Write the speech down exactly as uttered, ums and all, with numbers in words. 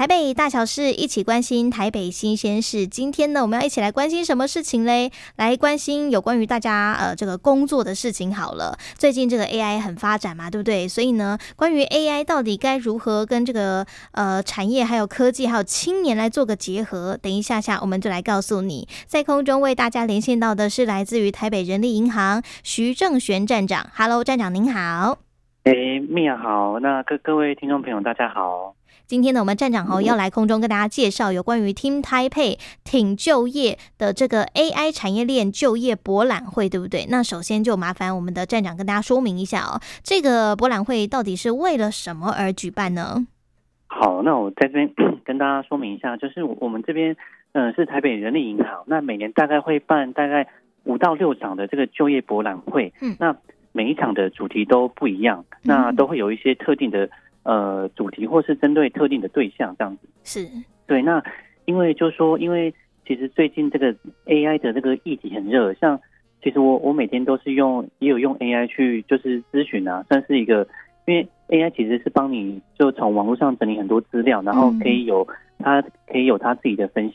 台北大小事一起关心台北新鲜事。今天呢，我们要一起来关心什么事情嘞？来关心有关于大家呃这个工作的事情好了。最近这个 A I 很发展嘛，对不对？所以呢，关于 A I 到底该如何跟这个呃产业、还有科技、还有青年来做个结合，等一下下我们就来告诉你。在空中为大家连线到的是来自于台北人力银行徐正璇站长。Hello， 站长您好。 诶，米娅好，那各各位听众朋友大家好。 今天呢，我们站长吼要来空中跟大家介绍有关于 Team Taipei 挺就业的这个 A I 产业链就业博览会，对不对？那首先就麻烦我们的站长跟大家说明一下哦，这个博览会到底是为了什么而举办呢？ 好，那我在这边跟大家说明一下，就是我们这边嗯、呃、是台北人力银行，那每年大概会办大概五到六场的这个就业博览会，嗯，那每一场的主题都不一样，那都会有一些特定的呃主题，或是针对特定的对象这样子。 是， 对，那因为就是说，因为其实最近这个 A I 的这个议题很热，像其实我我每天都是用也有用 A I 去就是咨询啊，算是一个，因为 A I 其实是帮你就从网络上整理很多资料，然后可以有它可以有它自己的分